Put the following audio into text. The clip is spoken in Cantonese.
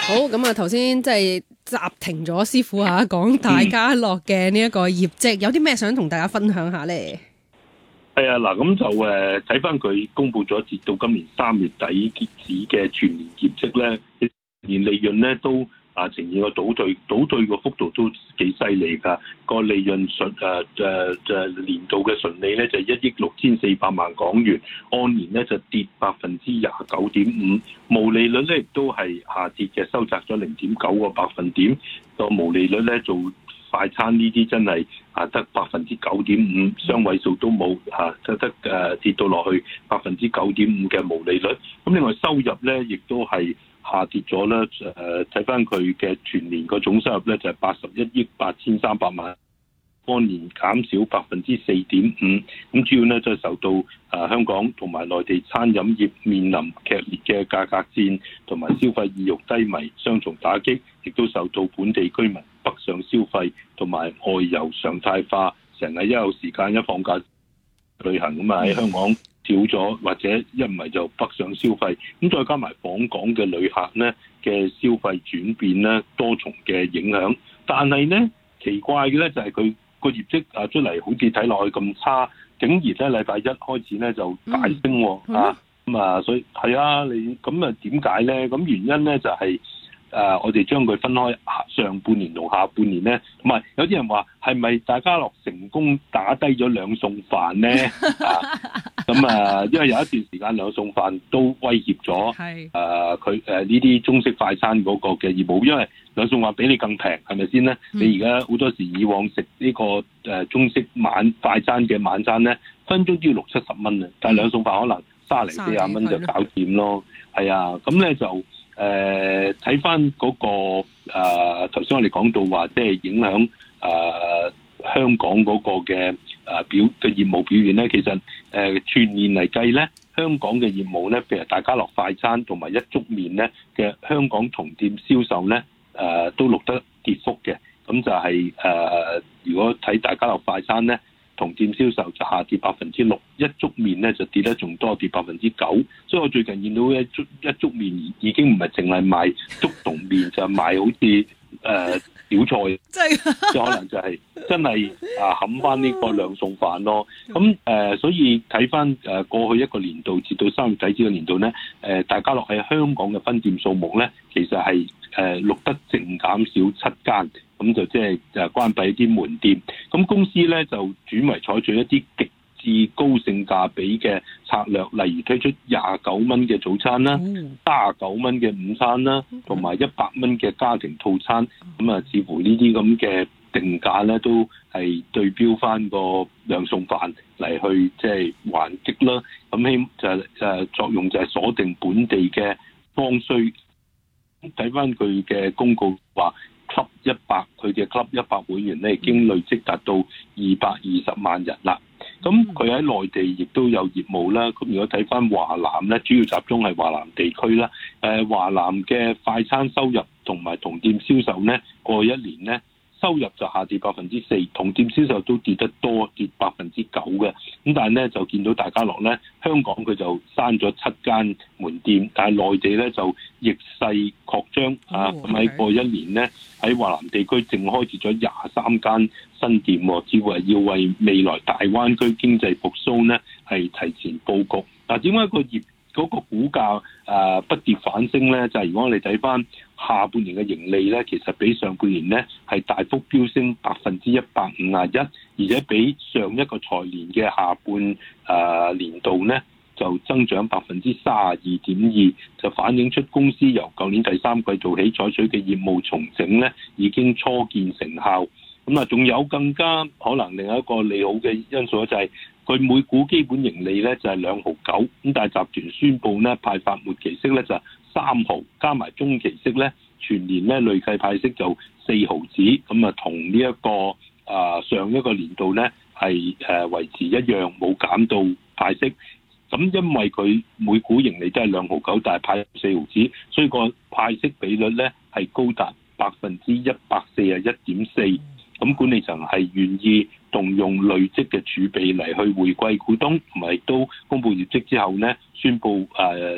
好，咁啊，頭先即係暫停咗師傅講大家樂嘅呢一個業績，有啲咩想同大家分享下咧？ 係啊，嗱，咁就睇翻佢公布咗截到今年3月底截止嘅全年業績咧，年利潤咧都呈現個倒退個幅度都幾犀利㗎。個利潤年度嘅純利咧就1億6400萬港元，按年咧就跌29.5%，毛利率咧亦都係下跌嘅，收窄咗0.9個百分點。個毛利率咧做快餐呢啲真係得9.5%，雙位數都冇得跌到落去9.5%嘅毛利率。咁另外收入咧亦都係下跌咗啦，睇翻佢嘅全年個總收入咧就係81億8300萬，按年減少4.5%。咁主要咧就受到香港同埋內地餐飲業面臨劇烈嘅價格戰同埋消費意欲低迷雙重打擊，亦都受到本地居民北上消費同埋外遊常態化，成日一有時間一放假旅行咁喺香港少咗，或者一唔係就北上消費，咁再加埋訪港嘅旅客咧嘅消費轉變咧，多重嘅影響。但係咧奇怪嘅咧就係佢個業績出嚟好似睇落去咁差，竟然咧禮拜一開始咧就大升喎，所以係啊，你咁點解咧？咁原因咧就係我哋將佢分開上半年同下半年咧，同埋有啲人話係咪大家樂成功打低咗兩餸飯咧？因為有一段時間兩餸飯都威脅咗佢呢啲中式快餐嗰個嘅業務，因為兩餸飯比你更平，係咪先咧？你而家好多時以往食呢個中式快餐嘅晚餐咧，分鐘都要60-70蚊啊，但係兩餸飯可能30-40蚊就搞掂咯。係啊，咁咧就睇翻嗰個頭先我哋講到話，即係影響香港嗰個嘅業務表現咧，其實全年嚟計咧，香港嘅業務咧，譬如大家樂快餐同埋一粥麵咧嘅香港同店銷售咧，都錄得跌幅嘅。咁就係如果睇大家樂快餐咧，同店銷售就下跌6%，一粥麵咧就跌得仲多，跌9%。所以我最近見到一粥麵已經唔係淨係賣粥同麵，就賣好似小菜，即可能就係真係冚翻呢個兩餸飯咯。咁所以睇翻過去一個年度至到3月底呢個年度咧，大家樂喺香港嘅分店數目咧，其實係錄得淨減少7間。咁就即係關閉一啲門店，咁公司咧就轉為採取一啲極致高性價比嘅策略，例如推出29蚊嘅早餐啦，39蚊嘅午餐啦，同埋100蚊嘅家庭套餐。咁似乎呢啲咁嘅定價咧都係對標翻個兩餸飯嚟去即係還擊啦。咁就作用就係鎖定本地嘅剛需。睇翻佢嘅公告話，Club 100佢嘅 Club 100會員咧已經累積達到220萬人啦。咁佢喺內地亦都有業務啦。咁如果睇翻華南咧，主要集中係華南地區啦。華南嘅快餐收入同埋同店銷售咧，過去一年咧，收入就下跌4%，同店銷售都跌得多，跌9%嘅。咁但係咧就見到大家樂咧，香港佢就閂咗7間門店，但係內地咧就逆勢擴張咁喺過去一年咧，喺華南地區淨開設咗23間新店，似乎係要為未來大灣區經濟復甦咧係提前佈局。嗱，點解嗰個股價不跌反升咧？就係如果我哋睇翻下半年嘅盈利咧，其實比上半年咧係大幅飆升151%，而且比上一個財年嘅下半年度咧就增長32.2%，就反映出公司由舊年第3季度起採取嘅業務重整咧已經初見成效。咁仲有更加可能另一個利好嘅因素就係佢每股基本盈利咧就係2.9毫，咁但係集團宣布咧派發末期息咧就3毫，加埋中期息咧全年咧累計派息就4毫子，咁同呢一個上一個年度咧係維持一樣，冇減到派息。咁因為佢每股盈利都係2.9毫，但係派4毫子，所以個派息比率咧係高達141.4%。咁管理層係願意動用累積嘅儲備嚟去回饋股東，同埋亦都公布業績之後咧，宣布